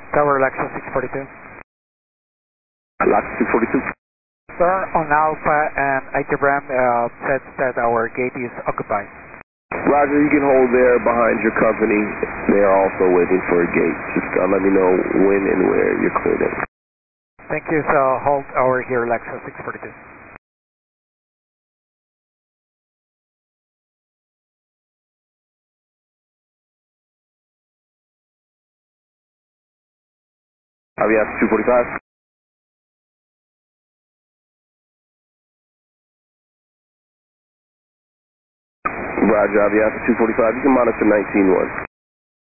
Tower Lexus 642. Lexus 642. Sir, on Alpha and Iterbram, says that our gate is occupied. Roger, you can hold there behind your company. They are also waiting for a gate. Just let me know when and where you're cleared in. Thank you. So hold over here, Lexus 642. Avias 245. Roger, Avias 245. You can monitor 19-1.